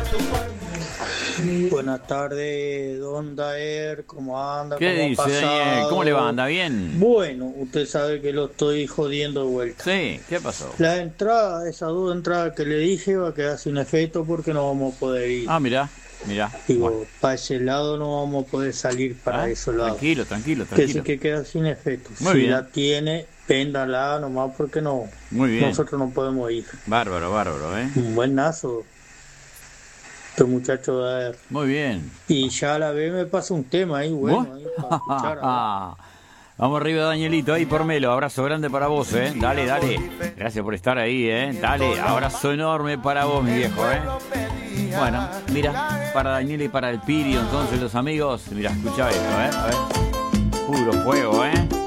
Buenas tardes, don Daer, ¿cómo anda? ¿Qué ¿Cómo ha dice, pasado? Daniel? ¿Cómo le va? ¿Anda bien? Bueno, usted sabe que lo estoy jodiendo de vuelta. Sí, ¿qué pasó? La entrada, esas dos entradas que le dije, va a quedar sin efecto porque no vamos a poder ir. Ah, mirá. Digo, Bueno. para ese lado no vamos a poder salir para ese lado. Tranquilo. Que queda sin efecto. Muy Si bien. la tiene, véndala nomás porque no. Muy bien. Nosotros no podemos ir. Bárbaro, ¿eh? Un buenazo. Este muchacho Daer. Muy bien. Y ya a la vez me pasa un tema ahí, bueno, ahí para escuchar. Vamos arriba, Danielito, ahí por Melo. Abrazo grande para vos, ¿eh? Dale. Gracias por estar ahí, ¿eh? Dale, abrazo enorme para vos, mi viejo, ¿eh? Bueno, mira, para Daniel y para el Piri, entonces los amigos. Mira, escucha esto, ¿eh? A ver. Puro fuego, ¿eh?